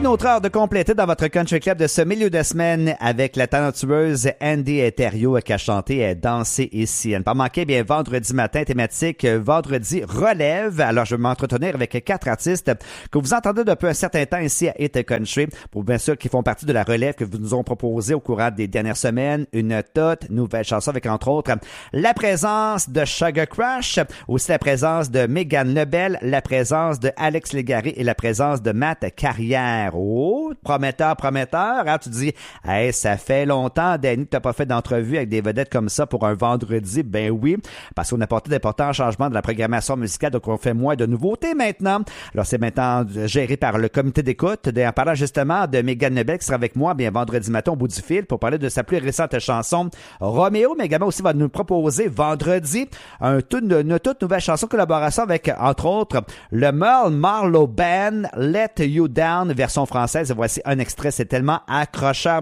Une autre heure de compléter dans votre country club de ce milieu de semaine avec la talentueuse Andy Thériault qui a chanté et dansé ici. À ne pas manquer, bien, vendredi matin, thématique vendredi relève. Alors, je vais m'entretenir avec 4 artistes que vous entendez depuis un certain temps ici à Hit Country, pour bien sûr qui font partie de la relève que vous nous ont proposé au courant des dernières semaines. Une toute nouvelle chanson avec, entre autres, la présence de Sugar Crush, aussi la présence de Megan Lebel, la présence de Alex Légaré et la présence de Matt Carrière. Oh, prometteur, hein? Tu dis, hey, ça fait longtemps, Danny, que t'as pas fait d'entrevue avec des vedettes comme ça pour un vendredi. Ben oui, parce qu'on a apporté d'importants changements de la programmation musicale, donc on fait moins de nouveautés maintenant. Alors, c'est maintenant géré par le comité d'écoute. En parlant justement de Megan Lebel qui sera avec moi, bien, vendredi matin au bout du fil pour parler de sa plus récente chanson, Roméo, mais également aussi va nous proposer vendredi une toute nouvelle chanson collaboration avec, entre autres, le Merle Marlowe Band, Let You Down, version française. Voici un extrait, c'est tellement accrocheur.